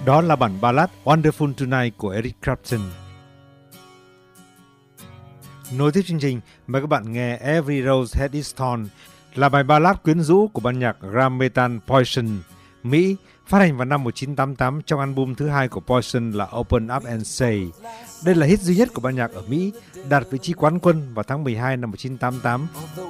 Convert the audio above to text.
Đó là bản ballad Wonderful Tonight của Eric Clapton. Nối tiếp chương trình, mời các bạn nghe Every Rose Has Its Thorn, là bài ballad quyến rũ của ban nhạc glam metal Poison, Mỹ, phát hành vào năm 1988 trong album thứ hai của Poison là Open Up and Say. Đây là hit duy nhất của ban nhạc ở Mỹ, đạt vị trí quán quân vào tháng 12 năm 1988